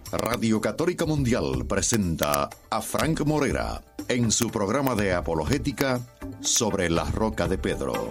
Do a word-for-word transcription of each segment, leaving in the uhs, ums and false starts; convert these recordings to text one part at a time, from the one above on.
Radio Católica Mundial presenta a Frank Morera en su programa de apologética Sobre la Roca de Pedro.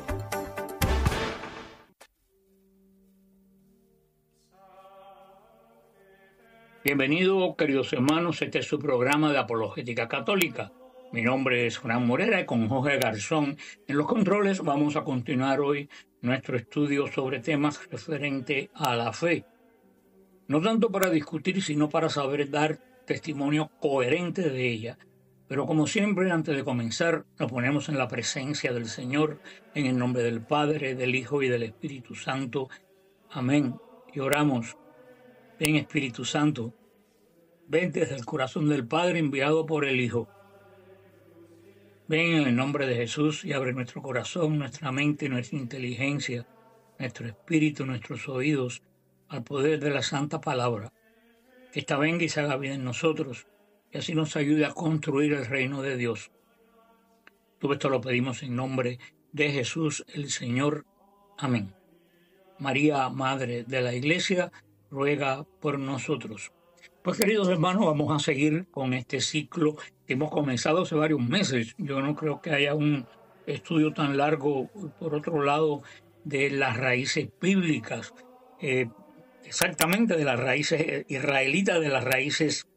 Bienvenidos, queridos hermanos, este es su programa de apologética católica. Mi nombre es Frank Morera y con Jorge Garzón en los controles vamos a continuar hoy nuestro estudio sobre temas referentes a la fe. No tanto para discutir, sino para saber dar testimonio coherente de ella. Pero como siempre, antes de comenzar, nos ponemos en la presencia del Señor, en el nombre del Padre, del Hijo y del Espíritu Santo. Amén. Y oramos. Ven, Espíritu Santo, ven desde el corazón del Padre enviado por el Hijo. Ven en el nombre de Jesús y abre nuestro corazón, nuestra mente, nuestra inteligencia, nuestro espíritu, nuestros oídos, al poder de la santa palabra. Que esta venga y se haga vida en nosotros y así nos ayude a construir el reino de Dios. Todo esto lo pedimos en nombre de Jesús el Señor. Amén. María, Madre de la Iglesia, ruega por nosotros. Pues queridos hermanos, vamos a seguir con este ciclo que hemos comenzado hace varios meses. Yo no creo que haya un estudio tan largo, por otro lado, de las raíces bíblicas, eh, exactamente de las raíces israelitas, de las raíces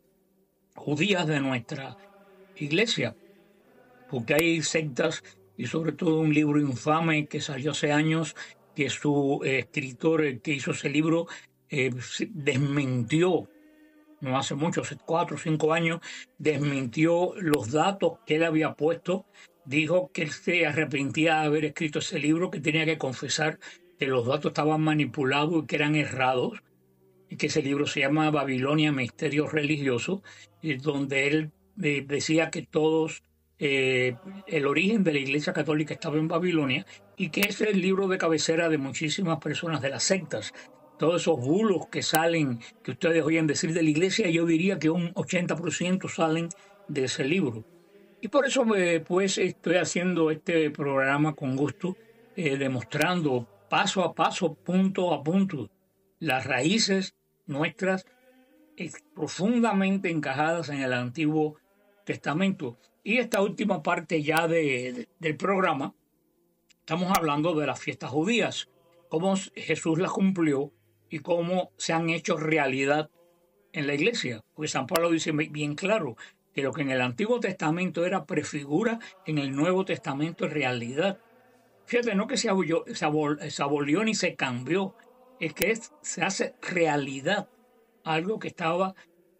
judías de nuestra iglesia, porque hay sectas y sobre todo un libro infame que salió hace años, que su eh, escritor eh, que hizo ese libro eh, desmintió, no hace mucho, hace cuatro o cinco años, desmintió los datos que él había puesto. Dijo que él se arrepentía de haber escrito ese libro, que tenía que confesar que los datos estaban manipulados y que eran errados, y que ese libro se llama Babilonia, Misterios Religiosos, y donde él eh, decía que todos, eh, el origen de la Iglesia Católica estaba en Babilonia, y que ese es el libro de cabecera de muchísimas personas de las sectas. Todos esos bulos que salen, que ustedes oyen decir de la Iglesia, yo diría que un ochenta por ciento salen de ese libro. Y por eso eh, pues estoy haciendo este programa con gusto, eh, demostrando paso a paso, punto a punto, las raíces nuestras eh, profundamente encajadas en el Antiguo Testamento. Y esta última parte ya de, de, del programa, estamos hablando de las fiestas judías, cómo Jesús las cumplió y cómo se han hecho realidad en la iglesia. Pues San Pablo dice bien claro que lo que en el Antiguo Testamento era prefigura, en el Nuevo Testamento es realidad. Fíjate, no que se abolió, se, abol, se abolió ni se cambió, es que es, se hace realidad algo que estaba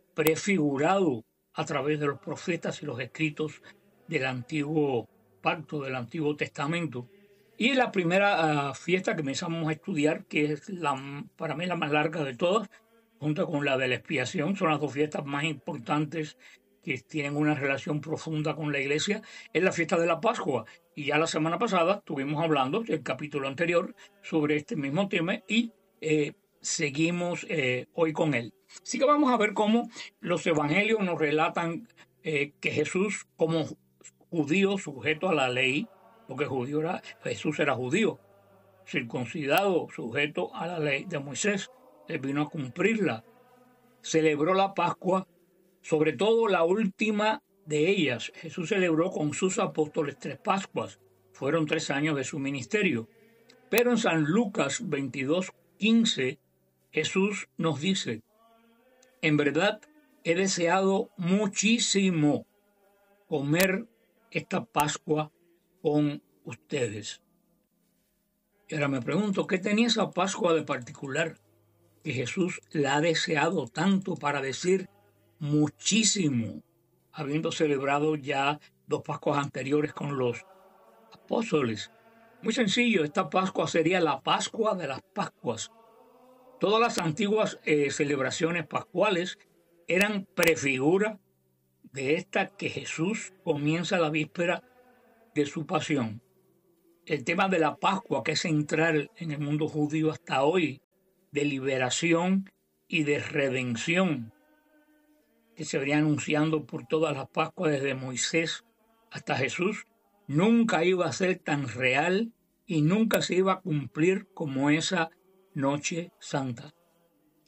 prefigurado a través de los profetas y los escritos del Antiguo Pacto, del Antiguo Testamento. Y la primera uh, fiesta que empezamos a estudiar, que es la, para mí la más larga de todas, junto con la de la expiación, son las dos fiestas más importantes que tienen una relación profunda con la iglesia, es la fiesta de la Pascua. Y ya la semana pasada estuvimos hablando del capítulo anterior sobre este mismo tema y eh, seguimos eh, hoy con él. Así que vamos a ver cómo los evangelios nos relatan eh, que Jesús, como judío sujeto a la ley, porque judío era, Jesús era judío, circuncidado, sujeto a la ley de Moisés, él vino a cumplirla, celebró la Pascua, sobre todo la última de ellas. Jesús celebró con sus apóstoles tres Pascuas, fueron tres años de su ministerio. Pero en San Lucas veintidós quince, Jesús nos dice: en verdad he deseado muchísimo comer esta Pascua con ustedes. Y ahora me pregunto, ¿qué tenía esa Pascua de particular que Jesús la ha deseado tanto para decir muchísimo, habiendo celebrado ya dos Pascuas anteriores con los apóstoles? Muy sencillo, esta Pascua sería la Pascua de las Pascuas. Todas las antiguas eh, celebraciones pascuales eran prefigura de esta que Jesús comienza la víspera de su pasión. El tema de la Pascua, que es central en el mundo judío hasta hoy, de liberación y de redención, que se venía anunciando por todas las Pascuas desde Moisés hasta Jesús, nunca iba a ser tan real y nunca se iba a cumplir como esa Noche Santa.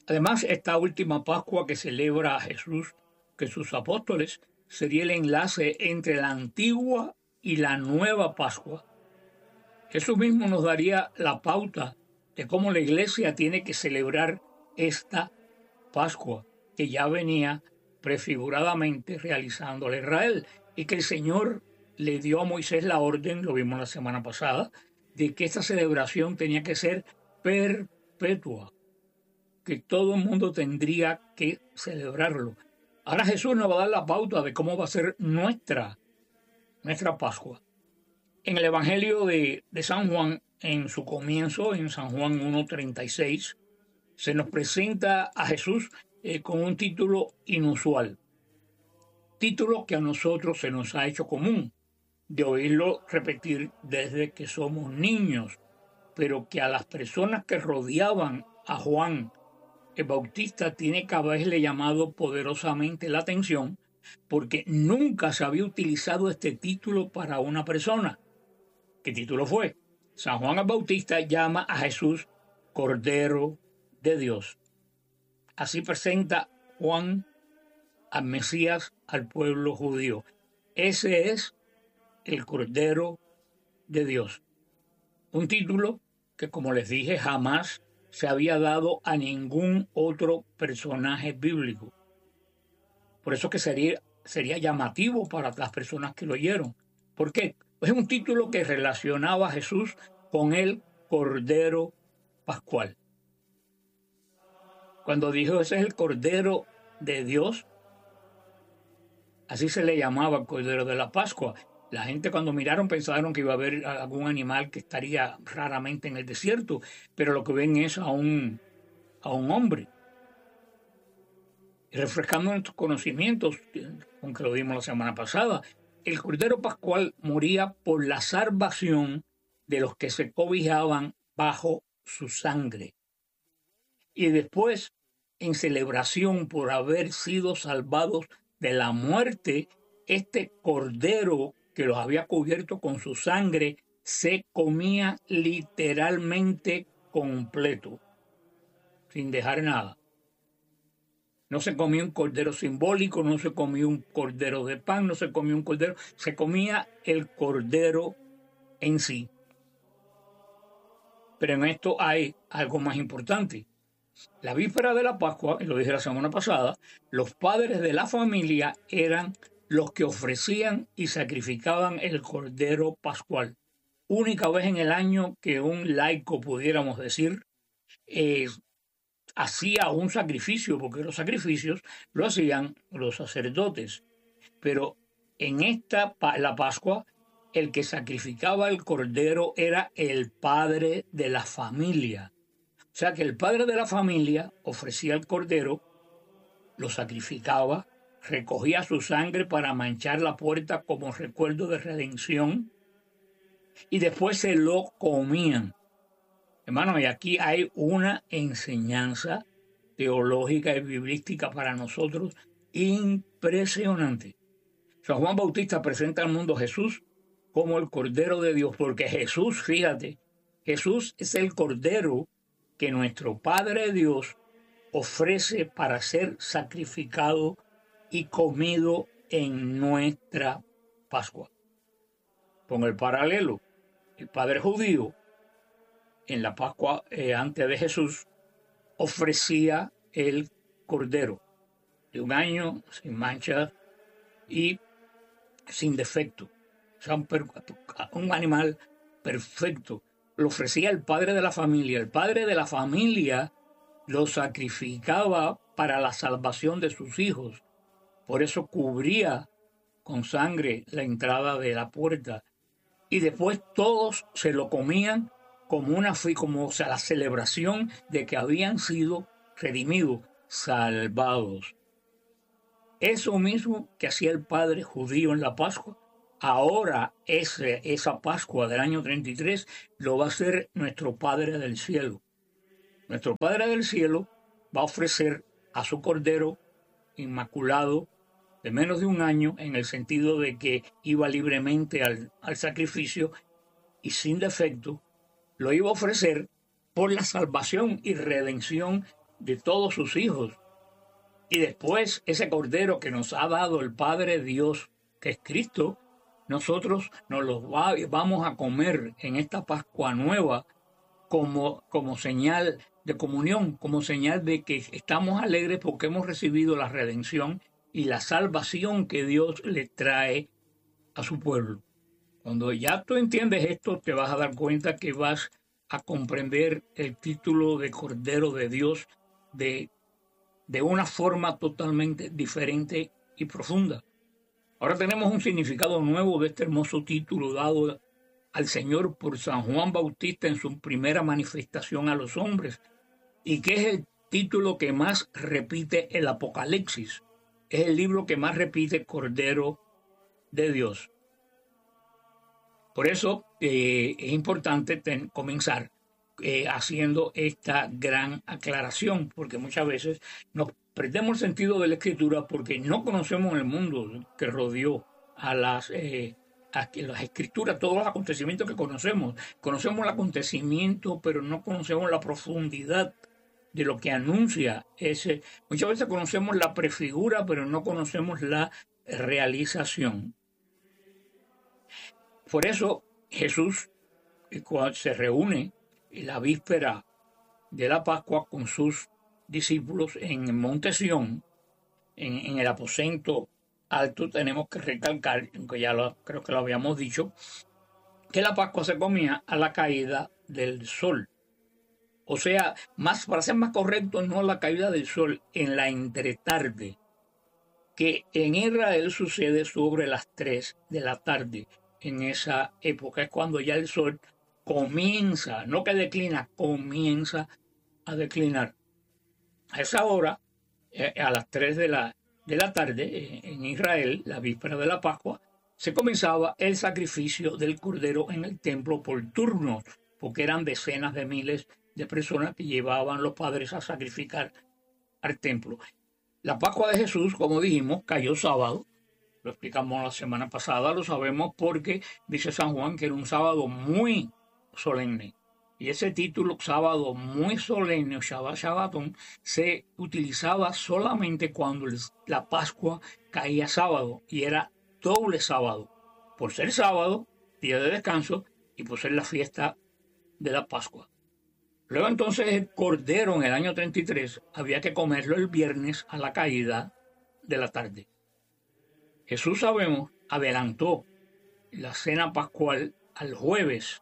Además, esta última Pascua que celebra a Jesús, que sus apóstoles, sería el enlace entre la antigua y la nueva Pascua. Jesús mismo nos daría la pauta de cómo la iglesia tiene que celebrar esta Pascua, que ya venía prefiguradamente realizando a Israel, y que el Señor le dio a Moisés la orden, lo vimos la semana pasada, de que esta celebración tenía que ser perpetua, que todo el mundo tendría que celebrarlo. Ahora Jesús nos va a dar la pauta de cómo va a ser nuestra, nuestra Pascua. En el Evangelio de, de San Juan, en su comienzo, en San Juan uno treinta y seis, se nos presenta a Jesús eh, con un título inusual. Título que a nosotros se nos ha hecho común, de oírlo repetir desde que somos niños, pero que a las personas que rodeaban a Juan el Bautista tiene que haberle llamado poderosamente la atención, porque nunca se había utilizado este título para una persona. ¿Qué título fue? San Juan el Bautista llama a Jesús Cordero de Dios. Así presenta Juan al Mesías al pueblo judío. Ese es el Cordero de Dios. Un título que, como les dije, jamás se había dado a ningún otro personaje bíblico. Por eso que sería, sería llamativo para las personas que lo oyeron. ¿Por qué? Es un título que relacionaba a Jesús con el Cordero Pascual. Cuando dijo ese es el Cordero de Dios, así se le llamaba el Cordero de la Pascua. La gente cuando miraron pensaron que iba a haber algún animal que estaría raramente en el desierto, pero lo que ven es a un, a un hombre. Y refrescando nuestros conocimientos, aunque lo dimos la semana pasada, el Cordero Pascual moría por la salvación de los que se cobijaban bajo su sangre. Y después, en celebración por haber sido salvados de la muerte, este Cordero que los había cubierto con su sangre se comía literalmente completo, sin dejar nada. No se comía un cordero simbólico, no se comía un cordero de pan, no se comía un cordero, se comía el cordero en sí. Pero en esto hay algo más importante. La víspera de la Pascua, y lo dije la semana pasada, los padres de la familia eran los que ofrecían y sacrificaban el cordero pascual. Única vez en el año que un laico, pudiéramos decir, eh, hacía un sacrificio, porque los sacrificios lo hacían los sacerdotes. Pero en esta, la Pascua, el que sacrificaba el cordero era el padre de la familia. O sea que el padre de la familia ofrecía el cordero, lo sacrificaba, recogía su sangre para manchar la puerta como recuerdo de redención y después se lo comían. Hermano, y aquí hay una enseñanza teológica y biblística para nosotros impresionante. San Juan Bautista presenta al mundo a Jesús como el Cordero de Dios, porque Jesús, fíjate, Jesús es el Cordero que nuestro Padre Dios ofrece para ser sacrificado y comido en nuestra Pascua. Con el paralelo, el Padre judío en la Pascua eh, antes de Jesús ofrecía el cordero de un año sin mancha y sin defecto. O sea, un, per, un animal perfecto. Lo ofrecía el padre de la familia. El padre de la familia lo sacrificaba para la salvación de sus hijos. Por eso cubría con sangre la entrada de la puerta. Y después todos se lo comían como una como, o sea, la celebración de que habían sido redimidos, salvados. Eso mismo que hacía el padre judío en la Pascua, ahora ese, esa Pascua del año treinta y tres lo va a hacer nuestro Padre del Cielo. Nuestro Padre del Cielo va a ofrecer a su Cordero inmaculado de menos de un año, en el sentido de que iba libremente al, al sacrificio y sin defecto, lo iba a ofrecer por la salvación y redención de todos sus hijos. Y después ese Cordero que nos ha dado el Padre Dios, que es Cristo, nosotros nos lo va, vamos a comer en esta Pascua nueva como, como señal de comunión, como señal de que estamos alegres porque hemos recibido la redención y la salvación que Dios le trae a su pueblo. Cuando ya tú entiendes esto, te vas a dar cuenta que vas a comprender el título de Cordero de Dios de, de una forma totalmente diferente y profunda. Ahora tenemos un significado nuevo de este hermoso título dado al Señor por San Juan Bautista en su primera manifestación a los hombres, y que es el título que más repite el Apocalipsis. Es el libro que más repite Cordero de Dios. Por eso eh, es importante ten, comenzar eh, haciendo esta gran aclaración, porque muchas veces nos perdemos el sentido de la Escritura porque no conocemos el mundo que rodeó a las, eh, a las Escrituras, todos los acontecimientos que conocemos. Conocemos el acontecimiento, pero no conocemos la profundidad de lo que anuncia ese. Muchas veces conocemos la prefigura, pero no conocemos la realización. Por eso Jesús, cuando se reúne en la víspera de la Pascua con sus discípulos en el monte Sión, en, en el aposento alto, tenemos que recalcar, aunque ya lo, creo que lo habíamos dicho, que la Pascua se comía a la caída del sol. O sea, más, para ser más correcto, no a la caída del sol, en la entretarde, que en Israel sucede sobre las tres de la tarde. En esa época es cuando ya el sol comienza, no que declina, comienza a declinar. A esa hora, eh, a las tres de la, de la tarde, eh, en Israel, la víspera de la Pascua, se comenzaba el sacrificio del Cordero en el templo por turnos, porque eran decenas de miles de personas que llevaban los padres a sacrificar al templo. La Pascua de Jesús, como dijimos, cayó sábado. Lo explicamos la semana pasada, lo sabemos porque dice San Juan que era un sábado muy solemne. Y ese título, sábado muy solemne, o Shabbat Shabbatón, se utilizaba solamente cuando la Pascua caía sábado, y era doble sábado, por ser sábado, día de descanso, y por ser la fiesta de la Pascua. Luego entonces el Cordero en el año treinta y tres había que comerlo el viernes a la caída de la tarde. Jesús, sabemos, adelantó la cena pascual al jueves,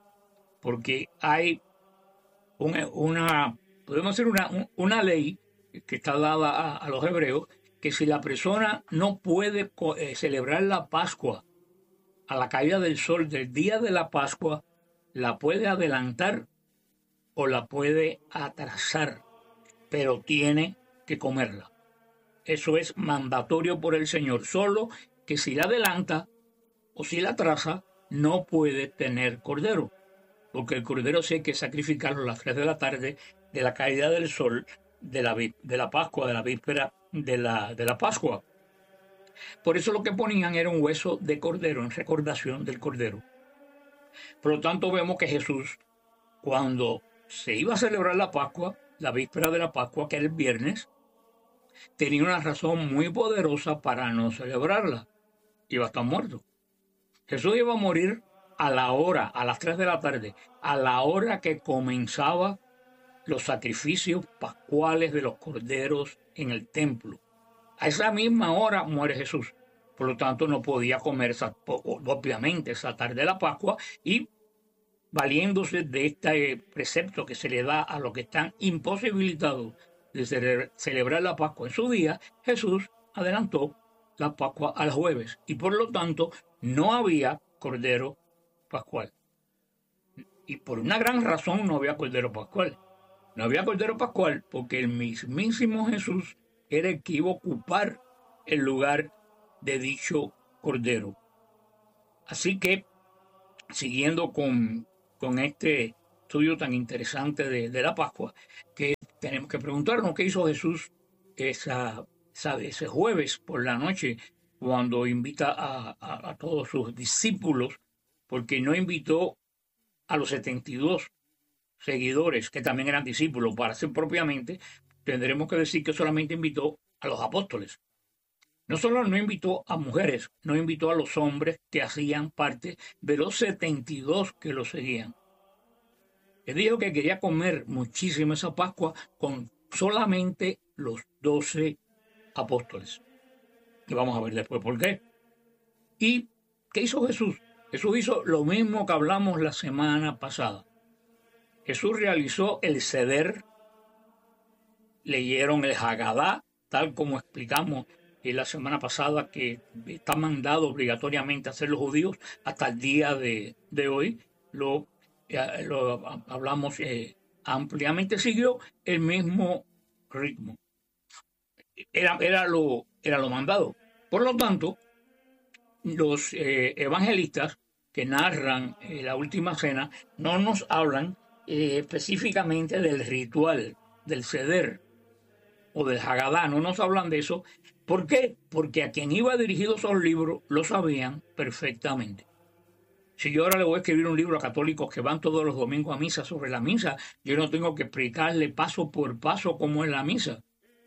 porque hay una, una podemos decir, una, una ley que está dada a, a los hebreos, que si la persona no puede eh, celebrar la Pascua a la caída del sol del día de la Pascua, la puede adelantar o la puede atrasar, pero tiene que comerla. Eso es mandatorio por el Señor, solo que si la adelanta o si la atrasa, no puede tener cordero, porque el cordero sí hay que sacrificarlo a las tres de la tarde de la caída del sol de la, de la Pascua, de la víspera de la, de la Pascua. Por eso lo que ponían era un hueso de cordero en recordación del cordero. Por lo tanto, vemos que Jesús, cuando se iba a celebrar la Pascua, la víspera de la Pascua, que era el viernes, tenía una razón muy poderosa para no celebrarla. Iba a estar muerto. Jesús iba a morir a la hora, a las tres de la tarde, a la hora que comenzaba los sacrificios pascuales de los corderos en el templo. A esa misma hora muere Jesús. Por lo tanto, no podía comer, obviamente, esa tarde de la Pascua, y valiéndose de este precepto que se le da a los que están imposibilitados de celebrar la Pascua en su día, Jesús adelantó la Pascua al jueves, y por lo tanto no había cordero pascual. Y por una gran razón no había cordero pascual. No había cordero pascual porque el mismísimo Jesús era el que iba a ocupar el lugar de dicho cordero. Así que, siguiendo con, con este estudio tan interesante de, de la Pascua, que tenemos que preguntarnos qué hizo Jesús esa, esa, ese jueves por la noche, cuando invita a, a, a todos sus discípulos, porque no invitó a los setenta y dos seguidores, que también eran discípulos, para ser propiamente, tendremos que decir que solamente invitó a los apóstoles. No solo no invitó a mujeres, no invitó a los hombres que hacían parte de los setenta y dos que lo seguían. Él dijo que quería comer muchísimo esa Pascua con solamente los doce apóstoles. Y vamos a ver después por qué. ¿Y qué hizo Jesús? Jesús hizo lo mismo que hablamos la semana pasada. Jesús realizó el Seder, leyeron el Hagadá, tal como explicamos en la semana pasada, que está mandado obligatoriamente a hacer los judíos hasta el día de, de hoy. Lo, eh, lo hablamos eh, ampliamente, siguió el mismo ritmo. Era, era, lo, era lo mandado. Por lo tanto, los eh, evangelistas que narran eh, la última cena no nos hablan eh, específicamente del ritual, del Seder o del Hagadá, no nos hablan de eso. ¿Por qué? Porque a quien iba dirigido esos libros lo sabían perfectamente. Si yo ahora le voy a escribir un libro a católicos que van todos los domingos a misa sobre la misa, yo no tengo que explicarle paso por paso cómo es la misa,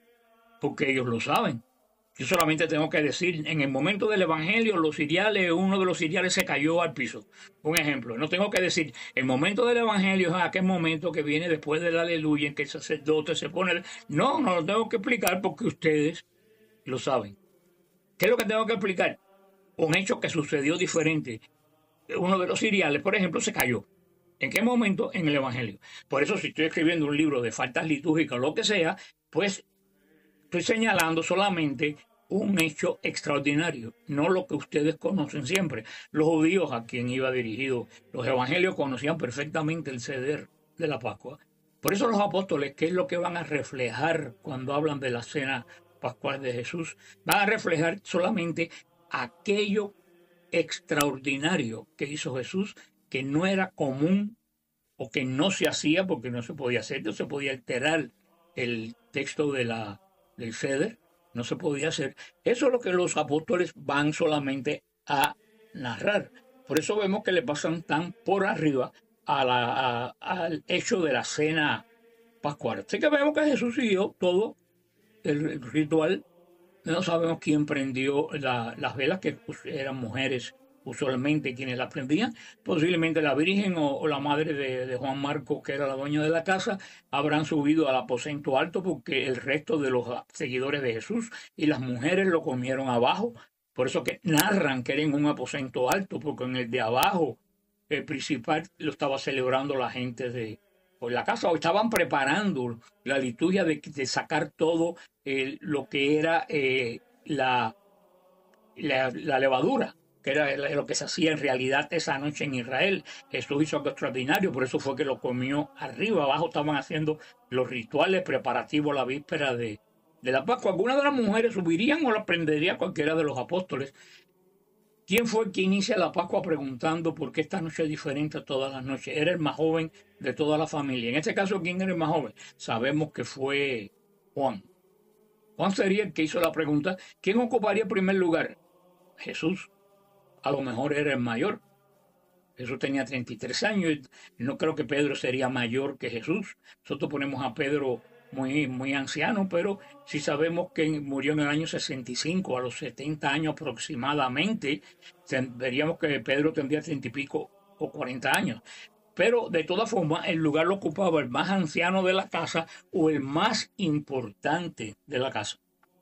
porque ellos lo saben. Yo solamente tengo que decir, en el momento del evangelio, los ciriales, uno de los ciriales se cayó al piso. Un ejemplo. No tengo que decir, el momento del evangelio es aquel momento que viene después del aleluya, en que el sacerdote se pone... No, no lo tengo que explicar porque ustedes lo saben. ¿Qué es lo que tengo que explicar? Un hecho que sucedió diferente. Uno de los ciriales, por ejemplo, se cayó. ¿En qué momento? En el evangelio. Por eso, si estoy escribiendo un libro de faltas litúrgicas o lo que sea, pues estoy señalando solamente un hecho extraordinario, no lo que ustedes conocen siempre. Los judíos, a quien iba dirigido los evangelios, conocían perfectamente el Seder de la Pascua. Por eso los apóstoles, ¿qué es lo que van a reflejar cuando hablan de la cena pascual de Jesús? Van a reflejar solamente aquello extraordinario que hizo Jesús, que no era común o que no se hacía porque no se podía hacer, no se podía alterar el texto de la del Seder, no se podía hacer. Eso es lo que los apóstoles van solamente a narrar. Por eso vemos que le pasan tan por arriba a la, a, al hecho de la cena pascual. Así que vemos que Jesús siguió todo el, el ritual. No sabemos quién prendió la, las velas, que eran mujeres usualmente quienes las prendían. Posiblemente la Virgen o, o la madre de, de Juan Marcos, que era la dueña de la casa, habrán subido al aposento alto porque el resto de los seguidores de Jesús y las mujeres lo comieron abajo. Por eso que narran que era en un aposento alto, porque en el de abajo, el principal, lo estaba celebrando la gente de por la casa, o estaban preparando la liturgia de, de sacar todo eh, lo que era eh, la, la, la levadura, que era lo que se hacía en realidad esa noche en Israel. Jesús hizo algo extraordinario, por eso fue que lo comió arriba. Abajo estaban haciendo los rituales preparativos a la víspera de, de la Pascua. Algunas de las mujeres subirían o la prendería cualquiera de los apóstoles. ¿Quién fue el que inicia la Pascua preguntando por qué esta noche es diferente a todas las noches? Era el más joven de toda la familia. En este caso, ¿quién era el más joven? Sabemos que fue Juan. Juan sería el que hizo la pregunta. ¿Quién ocuparía el primer lugar? Jesús. A lo mejor era el mayor. Jesús tenía treinta y tres años. No creo que Pedro sería mayor que Jesús. Nosotros ponemos a Pedro muy, muy anciano, pero sí sabemos que murió en el año sesenta y cinco, a los setenta años aproximadamente. Veríamos que Pedro tendría treinta y pico o cuarenta años. Pero de todas formas, el lugar lo ocupaba el más anciano de la casa o el más importante de la casa.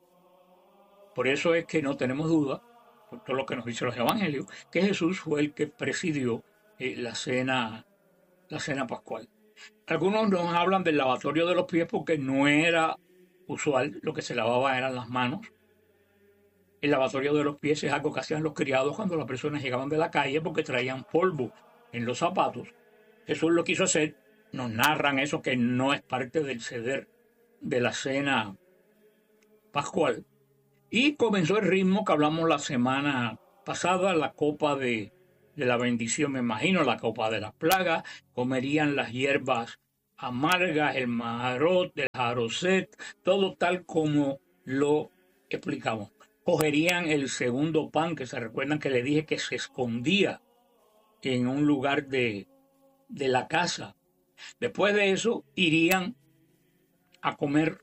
Por eso es que no tenemos duda, por todo lo que nos dicen los evangelios, que Jesús fue el que presidió eh, la cena, la cena pascual. Algunos nos hablan del lavatorio de los pies porque no era usual, lo que se lavaba eran las manos. El lavatorio de los pies es algo que hacían los criados cuando las personas llegaban de la calle porque traían polvo en los zapatos. Jesús lo quiso hacer, nos narran eso, que no es parte del Seder de la cena pascual. Y comenzó el ritmo que hablamos la semana pasada, la copa de, de la bendición, me imagino, la copa de las plagas. Comerían las hierbas amargas, el maharot, el jaroset, todo tal como lo explicamos. Cogerían el segundo pan, que se recuerdan que le dije que se escondía en un lugar de, de la casa. Después de eso irían a comer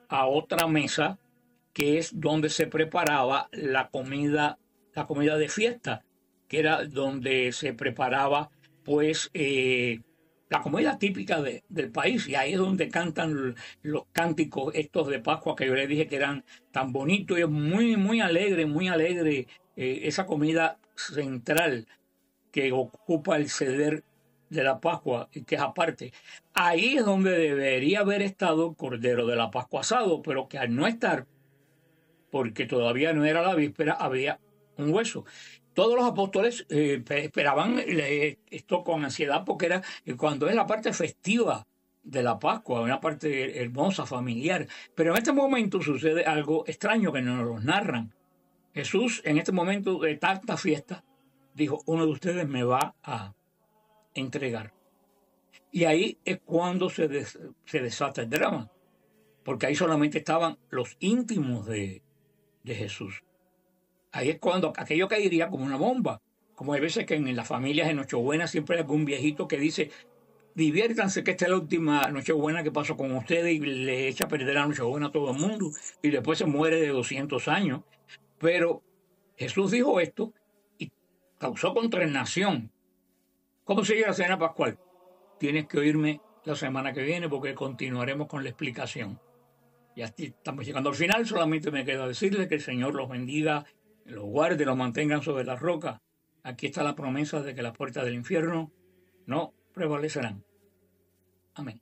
a otra mesa, que es donde se preparaba la comida, la comida de fiesta, que era donde se preparaba pues eh, la comida típica de, del país, y ahí es donde cantan los cánticos estos de Pascua que yo les dije que eran tan bonitos, y es muy, muy alegre, muy alegre eh, esa comida central que ocupa el ceder de la Pascua, y que es aparte. Ahí es donde debería haber estado el Cordero de la Pascua asado, pero que al no estar, porque todavía no era la víspera, había un hueso. Todos los apóstoles eh, esperaban eh, esto con ansiedad, porque era eh, cuando es la parte festiva de la Pascua, una parte hermosa, familiar. Pero en este momento sucede algo extraño que nos lo narran. Jesús, en este momento de tanta fiesta, dijo: uno de ustedes me va a entregar. Y ahí es cuando se, des, se desata el drama, porque ahí solamente estaban los íntimos de, de Jesús. Ahí es cuando aquello caería como una bomba. Como hay veces que en las familias de Nochebuena siempre hay algún viejito que dice: diviértanse, que esta es la última Nochebuena que pasó con ustedes, y le echa a perder la Nochebuena a todo el mundo, y después se muere de doscientos años. Pero Jesús dijo esto y causó consternación. ¿Cómo sigue la cena pascual? Tienes que oírme la semana que viene, porque continuaremos con la explicación. Ya estamos llegando al final, solamente me queda decirles que el Señor los bendiga, los guarde, los mantengan sobre la roca. Aquí está la promesa de que las puertas del infierno no prevalecerán. Amén.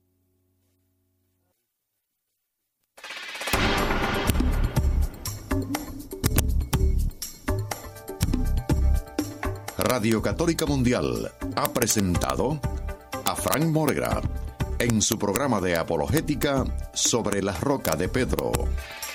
Radio Católica Mundial ha presentado a Frank Morera en su programa de apologética sobre la roca de Pedro.